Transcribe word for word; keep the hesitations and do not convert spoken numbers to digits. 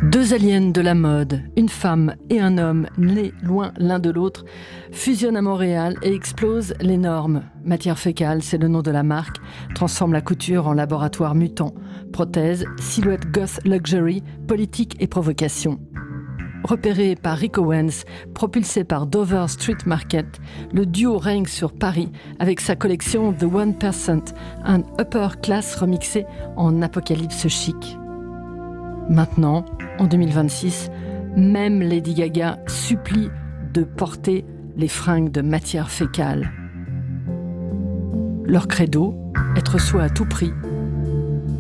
Deux aliens de la mode, une femme et un homme nés loin l'un de l'autre, fusionnent à Montréal et explosent les normes. Matière fécale, c'est le nom de la marque, transforme la couture en laboratoire mutant. Prothèse, silhouette goth luxury, politique et provocation. Repéré par Rick Owens, propulsé par Dover Street Market, le duo règne sur Paris avec sa collection The One Percent, un upper class remixé en apocalypse chic. Maintenant, en deux mille vingt-six, même Lady Gaga supplie de porter les fringues de matière fécale. Leur credo, être soi à tout prix,